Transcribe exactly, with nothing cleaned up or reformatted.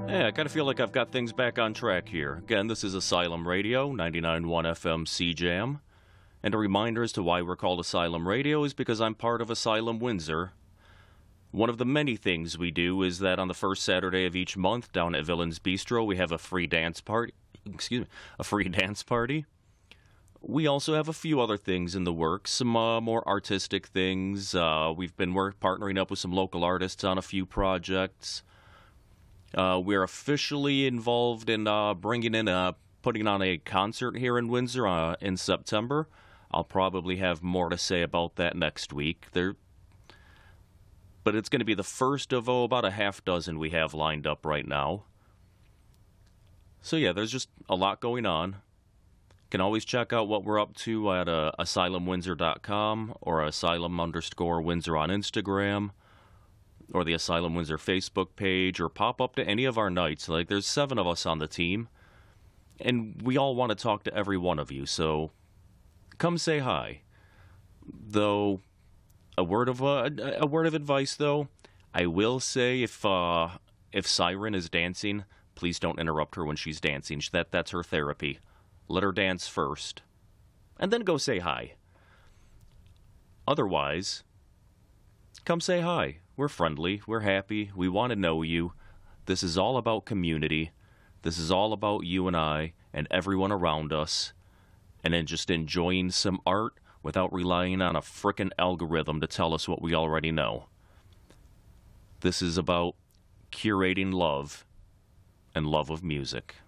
Yeah, I kind of feel like I've got things back on track here. Again, this is Asylum Radio, ninety-nine point one F M C Jam. And a reminder as to why we're called Asylum Radio is because I'm part of Asylum Windsor. One of the many things we do is that on the first Saturday of each month down at Villains Bistro, we have a free dance party. Excuse me, a free dance party. We also have a few other things in the works, some uh, more artistic things. Uh, we've been work- partnering up with some local artists on a few projects. Uh, we're officially involved in uh, bringing in a, putting on a concert here in Windsor uh, in September. I'll probably have more to say about that next week. There, but it's going to be the first of, oh, about a half dozen we have lined up right now. So yeah, there's just a lot going on. You can always check out what we're up to at uh, asylum windsor dot com or asylum underscore Windsor on Instagram, or the Asylum Windsor Facebook page, or pop up to any of our nights. Like, there's seven of us on the team, and we all want to talk to every one of you, so come say hi. Though, a word of uh, a word of advice, though, I will say if uh, if Siren is dancing, please don't interrupt her when she's dancing. That that's her therapy. Let her dance first, and then go say hi. Otherwise, come say hi. We're friendly. We're happy. We want to know you. This is all about community. This is all about you and I and everyone around us. And then just enjoying some art without relying on a frickin' algorithm to tell us what we already know. This is about curating love and love of music.